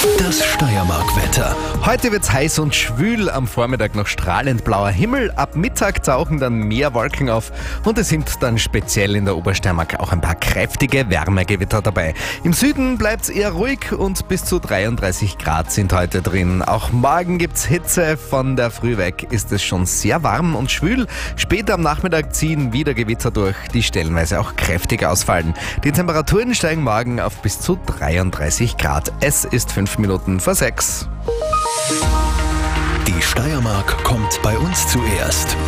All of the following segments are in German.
Das Steiermark-Wetter. Heute wird's heiß und schwül, am Vormittag noch strahlend blauer Himmel, ab Mittag tauchen dann mehr Wolken auf und es sind dann speziell in der Obersteiermark auch ein paar kräftige Wärmegewitter dabei. Im Süden bleibt's eher ruhig und bis zu 33 Grad sind heute drin. Auch morgen gibt's Hitze, von der Früh weg ist es schon sehr warm und schwül. Später am Nachmittag ziehen wieder Gewitter durch, die stellenweise auch kräftig ausfallen. Die Temperaturen steigen morgen auf bis zu 33 Grad. Es ist 5 Minuten vor 6. Die Steiermark kommt bei uns zuerst.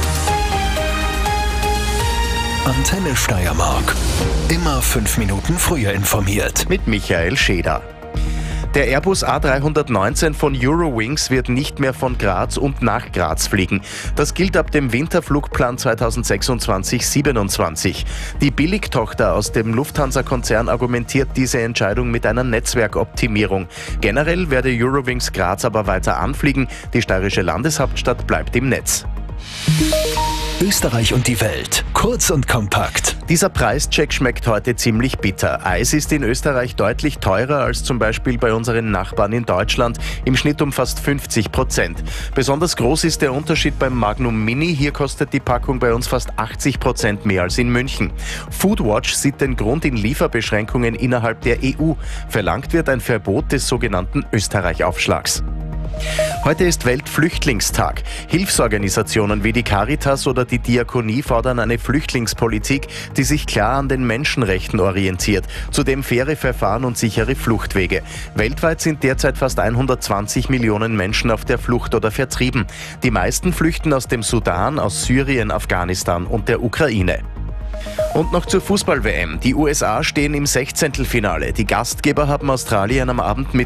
Antenne Steiermark. Immer 5 Minuten früher informiert. Mit Michael Scheder. Der Airbus A319 von Eurowings wird nicht mehr von Graz und nach Graz fliegen. Das gilt ab dem Winterflugplan 2026/27. Die Billigtochter aus dem Lufthansa-Konzern argumentiert diese Entscheidung mit einer Netzwerkoptimierung. Generell werde Eurowings Graz aber weiter anfliegen. Die steirische Landeshauptstadt bleibt im Netz. Österreich und die Welt. Kurz und kompakt. Dieser Preischeck schmeckt heute ziemlich bitter. Eis ist in Österreich deutlich teurer als zum Beispiel bei unseren Nachbarn in Deutschland, im Schnitt um fast 50%. Besonders groß ist der Unterschied beim Magnum Mini. Hier kostet die Packung bei uns fast 80% mehr als in München. Foodwatch sieht den Grund in Lieferbeschränkungen innerhalb der EU. Verlangt wird ein Verbot des sogenannten Österreich-Aufschlags. Heute ist Weltflüchtlingstag. Hilfsorganisationen wie die Caritas oder die Diakonie fordern eine Flüchtlingspolitik, die sich klar an den Menschenrechten orientiert. Zudem faire Verfahren und sichere Fluchtwege. Weltweit sind derzeit fast 120 Millionen Menschen auf der Flucht oder vertrieben. Die meisten flüchten aus dem Sudan, aus Syrien, Afghanistan und der Ukraine. Und noch zur Fußball-WM. Die USA stehen im 16. Die Gastgeber haben Australien am Abend mit